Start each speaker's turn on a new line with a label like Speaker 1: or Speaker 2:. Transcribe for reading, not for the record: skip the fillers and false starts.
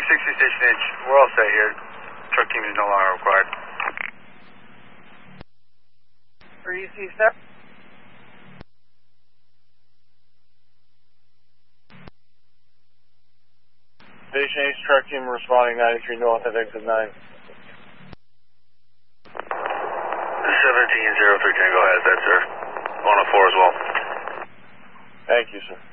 Speaker 1: 360 Station H, we're all set here. Truck team is no longer required.
Speaker 2: Are you C-Step? Station H truck team responding 93 north at exit 9.
Speaker 1: 17-03 Tango has that, sir. 104 as well.
Speaker 2: Thank you, sir.